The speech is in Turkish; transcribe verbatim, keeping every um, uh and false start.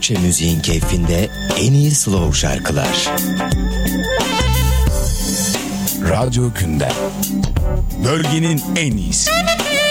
Türkçe müziğin keyfinde en iyi slow şarkılar. Radyo Gündem. Bölgenin en iyisi.